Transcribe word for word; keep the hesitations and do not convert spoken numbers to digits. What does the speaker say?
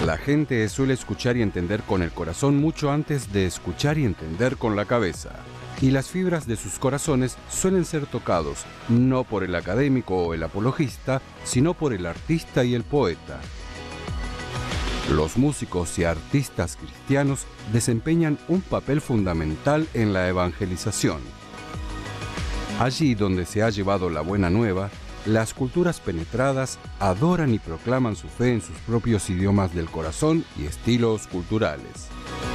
La gente suele escuchar y entender con el corazón mucho antes de escuchar y entender con la cabeza. Y las fibras de sus corazones suelen ser tocados no por el académico o el apologista, sino por el artista y el poeta. Los músicos y artistas cristianos desempeñan un papel fundamental en la evangelización. Allí donde se ha llevado la buena nueva, las culturas penetradas adoran y proclaman su fe en sus propios idiomas del corazón y estilos culturales.